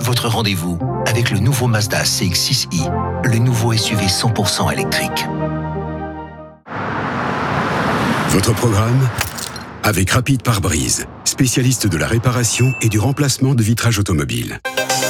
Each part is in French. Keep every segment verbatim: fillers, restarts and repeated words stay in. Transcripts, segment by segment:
votre rendez-vous avec le nouveau Mazda C X six i, le nouveau S U V cent pour cent électrique. Votre programme avec Rapide Pare-Brise, spécialiste de la réparation et du remplacement de vitrage automobile.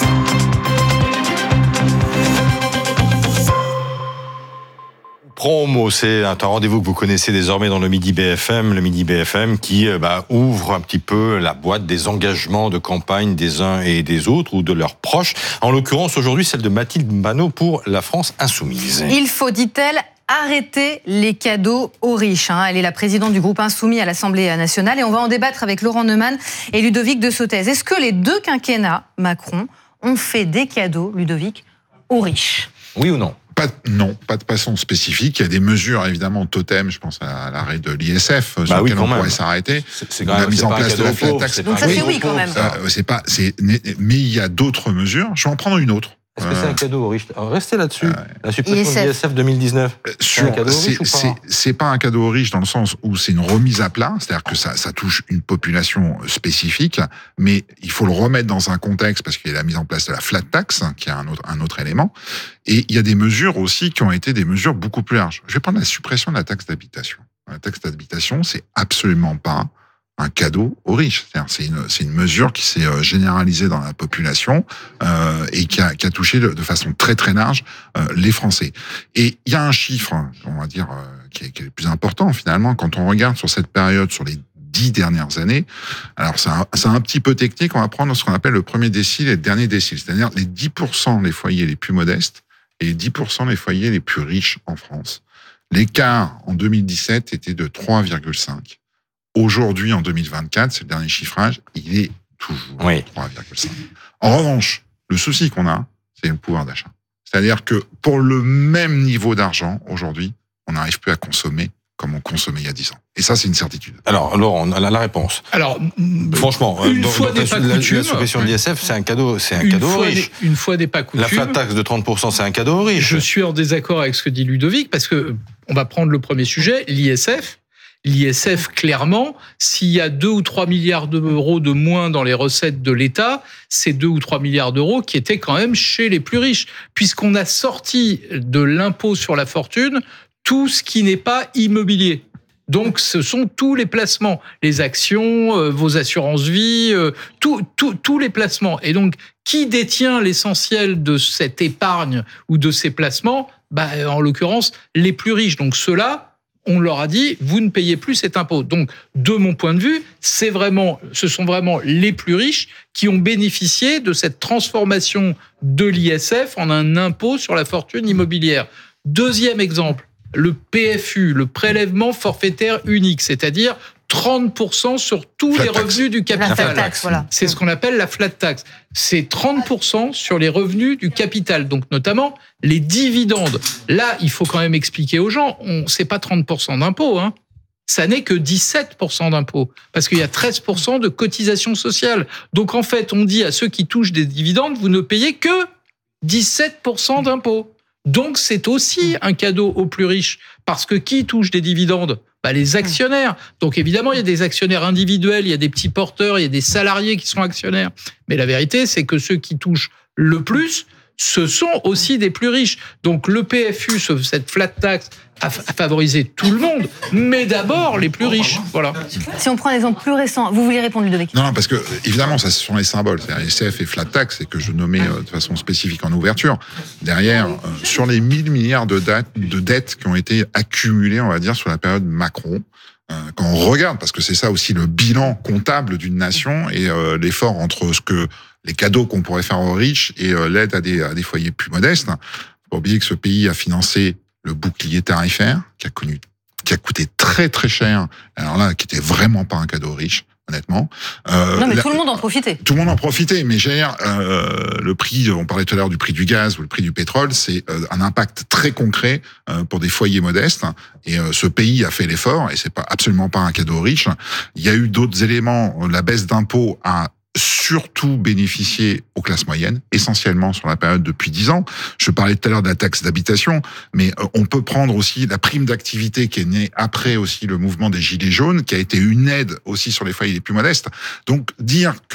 Promo, c'est un rendez-vous que vous connaissez désormais dans le Midi B F M, le Midi B F M qui bah, ouvre un petit peu la boîte des engagements de campagne des uns et des autres ou de leurs proches. En l'occurrence, aujourd'hui, celle de Mathilde Panot pour la France Insoumise. Il faut, dit-elle, arrêter les cadeaux aux riches. Elle est la présidente du groupe Insoumis à l'Assemblée nationale et on va en débattre avec Laurent Neumann et Ludovic de Sauternes. Est-ce que les deux quinquennats Macron ont fait des cadeaux, Ludovic, aux riches ? Oui ou non ? Pas, non, pas de façon spécifique. Il y a des mesures, évidemment, totem, je pense à l'arrêt de l'I S F, bah sur oui, lequel on même. pourrait s'arrêter. C'est, c'est quand même, la mise en place de la flat pauvre, tax. Donc ça, c'est oui, quand même. Euh, c'est pas, c'est, mais il y a d'autres mesures. Je vais en prendre une autre. Est-ce que c'est un cadeau aux riches ? Restez là-dessus. Euh, la suppression I S F. de l'I S F deux mille dix-neuf. C'est, sur, un cadeau aux riches c'est, ou pas c'est, c'est pas un cadeau aux riches dans le sens où c'est une remise à plat, c'est-à-dire que ça, ça touche une population spécifique, mais il faut le remettre dans un contexte parce qu'il y a la mise en place de la flat tax, qui est un autre, un autre élément. Et il y a des mesures aussi qui ont été des mesures beaucoup plus larges. Je vais prendre la suppression de la taxe d'habitation. La taxe d'habitation, c'est absolument pas un cadeau aux riches. C'est-à-dire, c'est une, c'est une mesure qui s'est généralisée dans la population euh, et qui a, qui a touché de, de façon très très large euh, les Français. Et il y a un chiffre, on va dire, euh, qui, est, qui est le plus important finalement quand on regarde sur cette période, sur les dix dernières années. Alors c'est un, c'est un petit peu technique. On va prendre ce qu'on appelle le premier décile et le dernier décile, c'est-à-dire les dix pour cent des foyers les plus modestes et les dix pour cent des foyers les plus riches en France. L'écart en deux mille dix-sept était de trois virgule cinq. Aujourd'hui, en deux mille vingt-quatre, c'est le dernier chiffrage, il est toujours oui. trois virgule cinq. En revanche, le souci qu'on a, c'est le pouvoir d'achat. C'est-à-dire que pour le même niveau d'argent, aujourd'hui, on n'arrive plus à consommer comme on consommait il y a dix ans. Et ça, c'est une certitude. Alors, Laurent, on a la réponse. Alors, franchement, une dans, fois dans n'est pas la, coutume, la suppression de l'I S F, c'est un cadeau, c'est un une cadeau fois riche. Des, une fois n'est pas coutume. La flat tax de trente pour cent, c'est un cadeau riche. Je suis en désaccord avec ce que dit Ludovic, parce que on va prendre le premier sujet, l'I S F. L'I S F, clairement, s'il y a deux ou trois milliards d'euros de moins dans les recettes de l'État, c'est deux ou trois milliards d'euros qui étaient quand même chez les plus riches, puisqu'on a sorti de l'impôt sur la fortune tout ce qui n'est pas immobilier. Donc, ce sont tous les placements, les actions, euh, vos assurances-vie, euh, tout, tout, tous les placements. Et donc, qui détient l'essentiel de cette épargne ou de ces placements ? Bah, en l'occurrence, les plus riches. Donc, ceux-là, on leur a dit, vous ne payez plus cet impôt. Donc, de mon point de vue, c'est vraiment, ce sont vraiment les plus riches qui ont bénéficié de cette transformation de l'I S F en un impôt sur la fortune immobilière. Deuxième exemple, le P F U, le prélèvement forfaitaire unique, c'est-à-dire trente pour cent sur tous flat les tax. Revenus du capital. La flat tax, voilà. C'est ce qu'on appelle la flat tax. C'est trente pour cent sur les revenus du capital, donc notamment les dividendes. Là, il faut quand même expliquer aux gens, on, c'est pas trente pour cent d'impôts, hein. Ça n'est que dix-sept pour cent d'impôts, parce qu'il y a treize pour cent de cotisations sociales. Donc en fait, on dit à ceux qui touchent des dividendes, vous ne payez que dix-sept pour cent d'impôts. Donc, c'est aussi un cadeau aux plus riches. Parce que qui touche des dividendes ? Bah, les actionnaires. Donc, évidemment, il y a des actionnaires individuels, il y a des petits porteurs, il y a des salariés qui sont actionnaires. Mais la vérité, c'est que ceux qui touchent le plus, ce sont aussi des plus riches. Donc, le P F U, cette flat tax, a favorisé tout le monde, mais d'abord les plus riches. Voilà. Si on prend un exemple plus récent, vous voulez répondre, Ludovic ? Non, non, parce que, évidemment, ça, ce sont les symboles. C'est-à-dire I S F et flat tax, et que je nommais euh, de façon spécifique en ouverture. Derrière, euh, sur les mille milliards de, date, de dettes qui ont été accumulées, on va dire, sur la période Macron, euh, quand on regarde, parce que c'est ça aussi le bilan comptable d'une nation et euh, l'effort entre ce que les cadeaux qu'on pourrait faire aux riches et euh, l'aide à des, à des foyers plus modestes. Faut pas oublier que ce pays a financé le bouclier tarifaire, qui a connu, qui a coûté très très cher. Alors là, qui était vraiment pas un cadeau riche, honnêtement. Euh, non, mais la, tout le monde en profitait. Tout le monde en profitait, mais j'ai euh, le prix, on parlait tout à l'heure du prix du gaz ou le prix du pétrole, c'est euh, un impact très concret euh, pour des foyers modestes. Et euh, ce pays a fait l'effort, et c'est pas absolument pas un cadeau riche. Il y a eu d'autres éléments. La baisse d'impôts a surtout bénéficié aux classes moyennes, essentiellement sur la période depuis dix ans. Je parlais tout à l'heure de la taxe d'habitation, mais on peut prendre aussi la prime d'activité qui est née après aussi le mouvement des Gilets jaunes, qui a été une aide aussi sur les foyers les plus modestes. Donc, dire que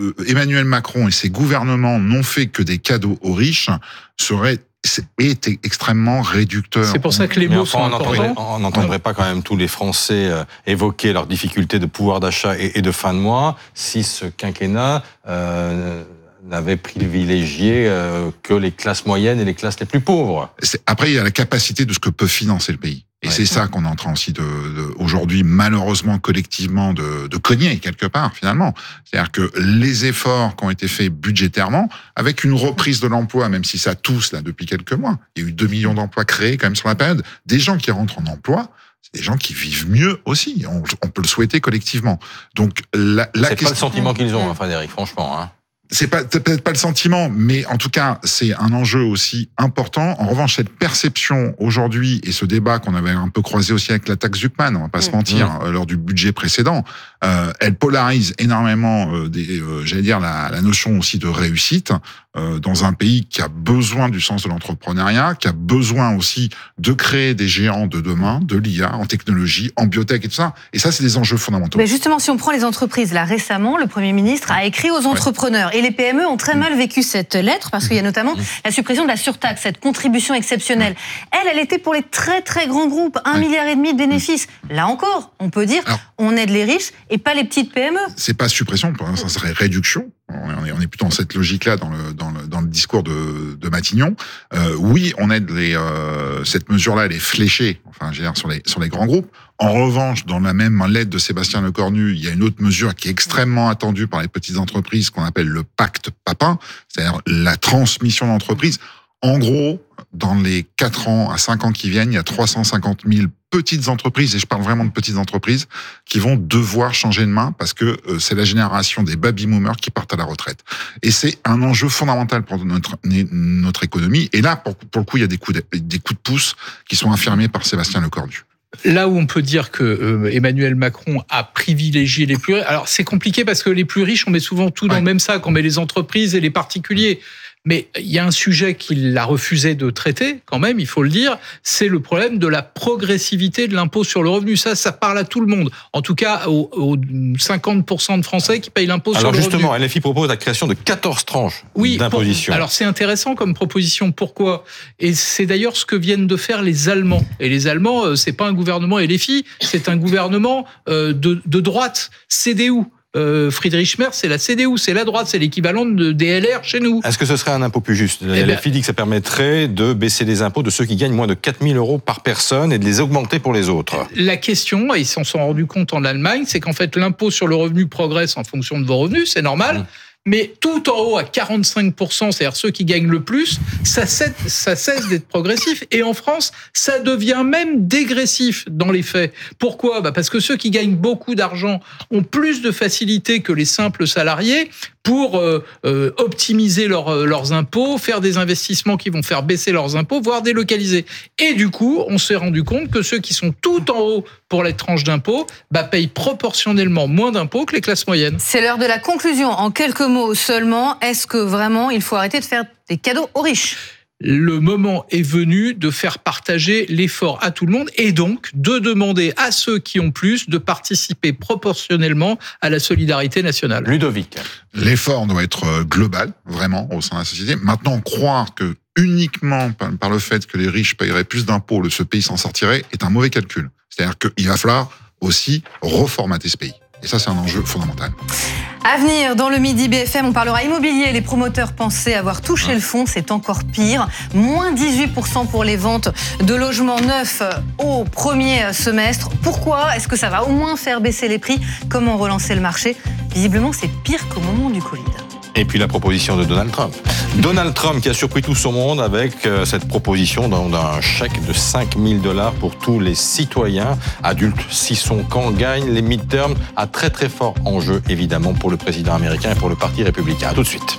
euh, Emmanuel Macron et ses gouvernements n'ont fait que des cadeaux aux riches serait est extrêmement réducteur. C'est pour ça que les mots enfin, sont on importants. On n'entendrait pas quand même tous les Français euh, évoquer leurs difficultés de pouvoir d'achat et, et de fin de mois si ce quinquennat euh, n'avait privilégié euh, que les classes moyennes et les classes les plus pauvres. C'est, après, il y a la capacité de ce que peut financer le pays. Et ouais. c'est ça qu'on est en train aussi de, de aujourd'hui, malheureusement, collectivement, de, de cogner quelque part, finalement. C'est-à-dire que les efforts qui ont été faits budgétairement, avec une reprise de l'emploi, même si ça tousse là depuis quelques mois, il y a eu deux millions d'emplois créés quand même sur la période, des gens qui rentrent en emploi, c'est des gens qui vivent mieux aussi. On, on peut le souhaiter collectivement. Donc, la, la c'est question... pas le sentiment qu'ils ont, hein, Frédéric, franchement, hein. C'est pas, c'est peut-être pas le sentiment, mais en tout cas, c'est un enjeu aussi important. En revanche, cette perception aujourd'hui et ce débat qu'on avait un peu croisé aussi avec la taxe Zuckman, on va pas mmh. se mentir, mmh. lors du budget précédent, euh, elle polarise énormément, euh, des, euh, j'allais dire, la, la notion aussi de réussite euh, dans un pays qui a besoin du sens de l'entrepreneuriat, qui a besoin aussi de créer des géants de demain, de l'I A, en technologie, en biotech et tout ça. Et ça, c'est des enjeux fondamentaux. Mais justement, si on prend les entreprises, là, récemment, le Premier ministre a écrit aux entrepreneurs. Ouais. Et les P M E ont très mal vécu cette lettre parce qu'il y a notamment la suppression de la surtaxe, cette contribution exceptionnelle. Elle, elle était pour les très très grands groupes, un ouais. milliard et demi de bénéfices. Là encore, on peut dire, alors, on aide les riches et pas les petites P M E. C'est pas suppression, ça serait réduction. On est, on est plutôt dans cette logique-là dans le dans le dans le discours de, de Matignon. Euh, oui, on aide les euh, cette mesure-là, elle est fléchée, enfin, je veux dire, sur les sur les grands groupes. En revanche, dans la même lettre de Sébastien Lecornu, il y a une autre mesure qui est extrêmement attendue par les petites entreprises, qu'on appelle le pacte Papin, c'est-à-dire la transmission d'entreprise. En gros, dans les quatre ans à cinq ans qui viennent, il y a trois cent cinquante mille petites entreprises, et je parle vraiment de petites entreprises, qui vont devoir changer de main parce que euh, c'est la génération des baby-boomers qui partent à la retraite. Et c'est un enjeu fondamental pour notre, notre économie. Et là, pour, pour le coup, il y a des coups de, des coups de pouce qui sont affirmés par Sébastien Lecornu. Là où on peut dire que euh, Emmanuel Macron a privilégié les plus riches, alors c'est compliqué parce que les plus riches, on met souvent tout dans ouais. le même sac, on met les entreprises et les particuliers. Mais il y a un sujet qu'il a refusé de traiter, quand même, il faut le dire, c'est le problème de la progressivité de l'impôt sur le revenu. Ça, ça parle à tout le monde. En tout cas, aux, aux cinquante pour cent de Français qui payent l'impôt alors sur le revenu. Alors justement, L F I propose la création de quatorze tranches oui, d'imposition. Pour, alors c'est intéressant comme proposition. Pourquoi ? Et c'est d'ailleurs ce que viennent de faire les Allemands. Et les Allemands, c'est pas un gouvernement L F I, c'est un gouvernement de, de droite, C D U. Euh, Friedrich Merz, c'est la C D U, c'est la droite, c'est l'équivalent de D L R chez nous. Est-ce que ce serait un impôt plus juste ? La L F I dit que ça permettrait de baisser les impôts de ceux qui gagnent moins de quatre mille euros par personne et de les augmenter pour les autres. La question, et ils s'en sont rendus compte en Allemagne, c'est qu'en fait l'impôt sur le revenu progresse en fonction de vos revenus, c'est normal. Mmh. Mais tout en haut à quarante-cinq pour cent, c'est-à-dire ceux qui gagnent le plus, ça cesse, ça cesse d'être progressif. Et en France, ça devient même dégressif dans les faits. Pourquoi ? Bah parce que ceux qui gagnent beaucoup d'argent ont plus de facilité que les simples salariés pour euh, euh, optimiser leur, euh, leurs impôts, faire des investissements qui vont faire baisser leurs impôts, voire délocaliser. Et du coup, on s'est rendu compte que ceux qui sont tout en haut pour les tranches d'impôts bah, payent proportionnellement moins d'impôts que les classes moyennes. C'est l'heure de la conclusion. En quelques mots seulement, est-ce que vraiment il faut arrêter de faire des cadeaux aux riches ? Le moment est venu de faire partager l'effort à tout le monde et donc de demander à ceux qui ont plus de participer proportionnellement à la solidarité nationale. Ludovic. L'effort doit être global, vraiment, au sein de la société. Maintenant, croire que uniquement par le fait que les riches paieraient plus d'impôts, ce pays s'en sortirait, est un mauvais calcul. C'est-à-dire qu'il va falloir aussi reformater ce pays. Et ça, c'est un enjeu fondamental. À venir, dans le Midi B F M, on parlera immobilier. Les promoteurs pensaient avoir touché ouais. le fond, c'est encore pire. Moins dix-huit pour cent pour les ventes de logements neufs au premier semestre. Pourquoi ? Est-ce que ça va au moins faire baisser les prix ? Comment relancer le marché ? Visiblement, c'est pire qu'au moment du Covid. Et puis la proposition de Donald Trump. Donald Trump qui a surpris tout son monde avec cette proposition d'un chèque de cinq mille dollars pour tous les citoyens adultes si son camp gagne les midterms, à très très fort enjeu évidemment pour le président américain et pour le Parti républicain. À tout de suite.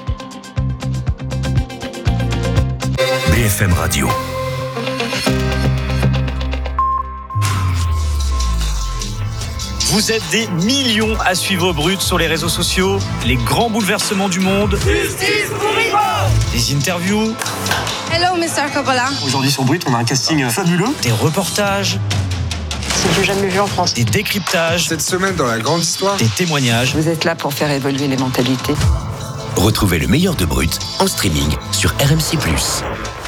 B F M Radio. Vous êtes des millions à suivre Brut sur les réseaux sociaux, les grands bouleversements du monde, Justice pour Ivo, des interviews. Hello, mister Coppola. Aujourd'hui sur Brut, on a un casting fabuleux. Des reportages. c'est du jamais vu en France. Des décryptages. Cette semaine dans la grande histoire. Des témoignages. Vous êtes là pour faire évoluer les mentalités. Retrouvez le meilleur de Brut en streaming sur R M C plus.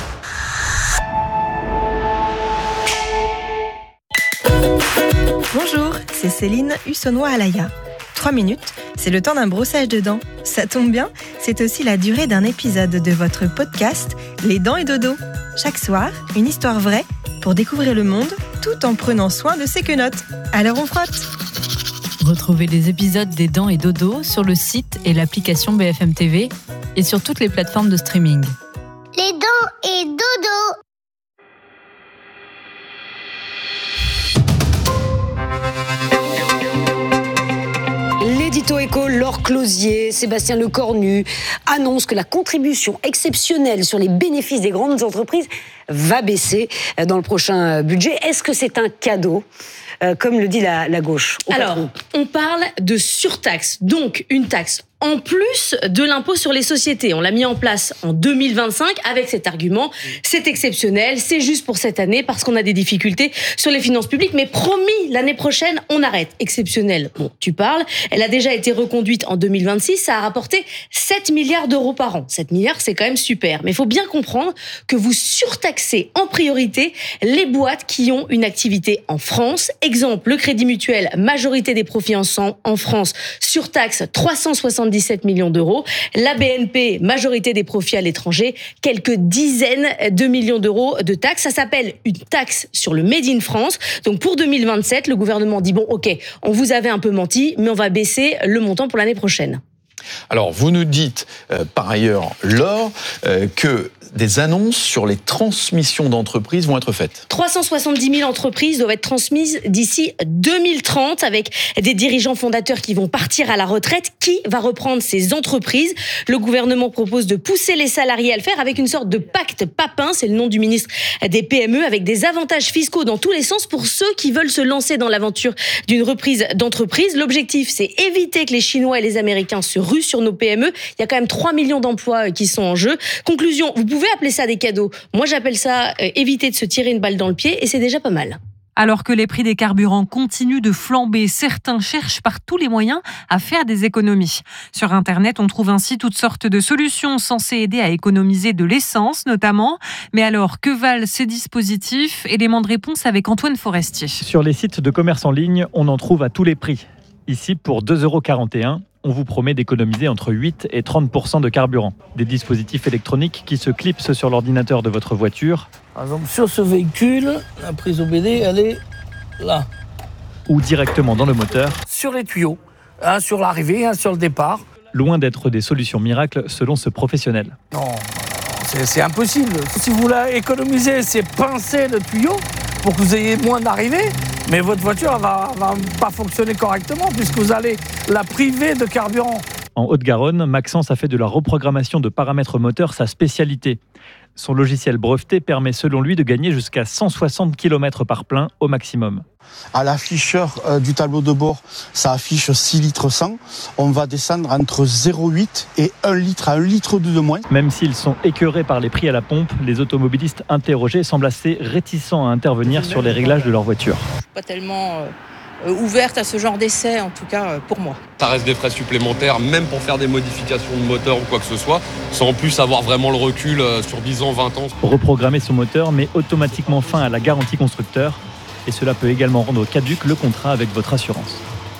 Bonjour, c'est Céline Hussonnois-Alaya. Trois minutes, c'est le temps d'un brossage de dents. Ça tombe bien, c'est aussi la durée d'un épisode de votre podcast Les Dents et Dodo. Chaque soir, une histoire vraie pour découvrir le monde tout en prenant soin de ses quenottes. Alors on frotte. Retrouvez les épisodes des Dents et Dodo sur le site et l'application B F M T V et sur toutes les plateformes de streaming. Les Dents et Dodo. L'édito éco, Laure Closier, Sébastien Lecornu annonce que la contribution exceptionnelle sur les bénéfices des grandes entreprises va baisser dans le prochain budget. Est-ce que c'est un cadeau ? Euh, comme le dit la, la gauche. Alors, on parle de surtaxe, donc une taxe en plus de l'impôt sur les sociétés. On l'a mis en place en deux mille vingt-cinq avec cet argument. C'est exceptionnel, c'est juste pour cette année parce qu'on a des difficultés sur les finances publiques. Mais promis, l'année prochaine, on arrête. Exceptionnel, bon, tu parles. Elle a déjà été reconduite en deux mille vingt-six. Ça a rapporté sept milliards d'euros par an. sept milliards, c'est quand même super. Mais il faut bien comprendre que vous surtaxez en priorité les boîtes qui ont une activité en France. Exemple, le Crédit Mutuel, majorité des profits en, en France, surtaxe trois cent soixante-dix-sept millions d'euros. La B N P, majorité des profits à l'étranger, quelques dizaines de millions d'euros de taxes. Ça s'appelle une taxe sur le Made in France. Donc pour deux mille vingt-sept, le gouvernement dit bon, ok, on vous avait un peu menti, mais on va baisser le montant pour l'année prochaine. Alors, vous nous dites, euh, par ailleurs, Laure, euh, que des annonces sur les transmissions d'entreprises vont être faites. trois cent soixante-dix mille entreprises doivent être transmises d'ici deux mille trente avec des dirigeants fondateurs qui vont partir à la retraite. Qui va reprendre ces entreprises ? Le gouvernement propose de pousser les salariés à le faire avec une sorte de pacte Papin, c'est le nom du ministre des P M E, avec des avantages fiscaux dans tous les sens pour ceux qui veulent se lancer dans l'aventure d'une reprise d'entreprise. L'objectif, c'est éviter que les Chinois et les Américains se ruent sur nos P M E. Il y a quand même trois millions d'emplois qui sont en jeu. Conclusion, vous pouvez appeler ça des cadeaux. Moi, j'appelle ça euh, éviter de se tirer une balle dans le pied et c'est déjà pas mal. Alors que les prix des carburants continuent de flamber, certains cherchent par tous les moyens à faire des économies. Sur Internet, on trouve ainsi toutes sortes de solutions censées aider à économiser de l'essence notamment. Mais alors, que valent ces dispositifs ? Élément de réponse avec Antoine Forestier. Sur les sites de commerce en ligne, on en trouve à tous les prix. Ici, pour deux euros quarante et un, on vous promet d'économiser entre huit et trente pour cent de carburant. Des dispositifs électroniques qui se clipsent sur l'ordinateur de votre voiture. Par exemple, sur ce véhicule, la prise O B D, elle est là. Ou directement dans le moteur. Sur les tuyaux, un sur l'arrivée, un sur le départ. Loin d'être des solutions miracles selon ce professionnel. Non, non, non c'est, c'est impossible. Si vous voulez économiser, c'est pincer le tuyau pour que vous ayez moins d'arrivées. Mais votre voiture ne va, va pas fonctionner correctement puisque vous allez la priver de carburant. En Haute-Garonne, Maxence a fait de la reprogrammation de paramètres moteurs sa spécialité. Son logiciel breveté permet selon lui de gagner jusqu'à cent soixante kilomètres par plein au maximum. À l'afficheur euh, du tableau de bord, ça affiche six litres cent. On va descendre entre zéro virgule huit et un litre à un litre de moins. Même s'ils sont écœurés par les prix à la pompe, les automobilistes interrogés semblent assez réticents à intervenir sur les réglages de leur voiture. Je suis pas tellement euh, ouverte à ce genre d'essai, en tout cas euh, pour moi. Ça reste des frais supplémentaires, même pour faire des modifications de moteur ou quoi que ce soit, sans en plus avoir vraiment le recul euh, sur dix ans, vingt ans. Reprogrammer son moteur met automatiquement fin à la garantie constructeur. Et cela peut également rendre caduc le contrat avec votre assurance.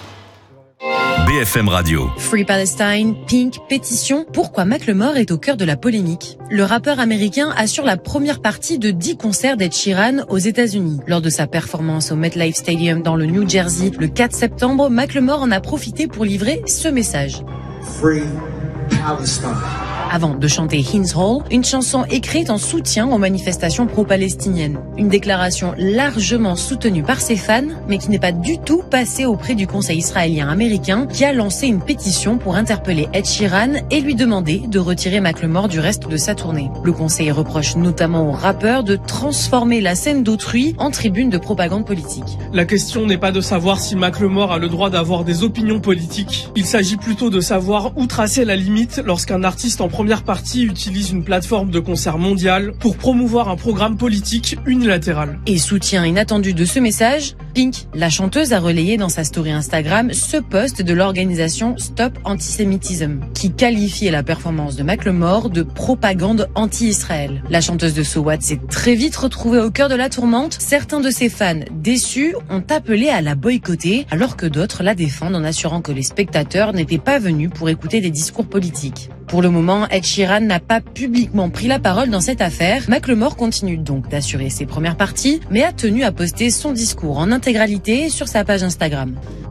B F M Radio. Free Palestine, Pink, pétition. Pourquoi Macklemore est au cœur de la polémique ? Le rappeur américain assure la première partie de dix concerts d'Ed Sheeran aux États-Unis. Lors de sa performance au MetLife Stadium dans le New Jersey le quatre septembre, Macklemore en a profité pour livrer ce message. Free Palestine. Avant de chanter Hymns Hall, une chanson écrite en soutien aux manifestations pro-palestiniennes. Une déclaration largement soutenue par ses fans, mais qui n'est pas du tout passée auprès du Conseil israélien-américain, qui a lancé une pétition pour interpeller Ed Sheeran et lui demander de retirer Macklemore du reste de sa tournée. Le Conseil reproche notamment au rappeur de transformer la scène d'autrui en tribune de propagande politique. La question n'est pas de savoir si Macklemore a le droit d'avoir des opinions politiques. Il s'agit plutôt de savoir où tracer la limite lorsqu'un artiste en première première partie utilise une plateforme de concert mondiale pour promouvoir un programme politique unilatéral. Et soutien inattendu de ce message, Pink, la chanteuse, a relayé dans sa story Instagram ce post de l'organisation Stop Antisémitisme, qui qualifiait la performance de Macklemore de propagande anti-Israël. La chanteuse de So What s'est très vite retrouvée au cœur de la tourmente. Certains de ses fans, déçus, ont appelé à la boycotter, alors que d'autres la défendent en assurant que les spectateurs n'étaient pas venus pour écouter des discours politiques. Pour le moment, Ed Sheeran n'a pas publiquement pris la parole dans cette affaire. Macklemore continue donc d'assurer ses premières parties, mais a tenu à poster son discours en intégralité sur sa page Instagram.